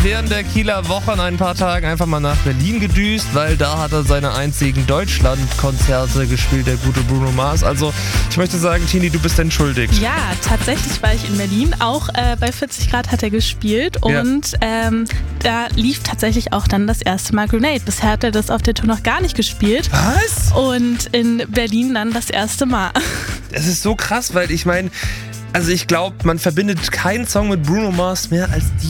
ist während der Kieler Woche an ein paar Tagen einfach mal nach Berlin gedüst, weil da hat er seine einzigen Deutschland-Konzerte gespielt, der gute Bruno Mars. Also ich möchte sagen, Tini, du bist entschuldigt. Ja, tatsächlich war ich in Berlin. Auch bei 40 Grad hat er gespielt und da lief tatsächlich auch dann das erste Mal Grenade. Bisher hat er das auf der Tour noch gar nicht gespielt. Was? Und in Berlin dann das erste Mal. Es ist so krass, weil ich meine, also ich glaube, man verbindet keinen Song mit Bruno Mars mehr als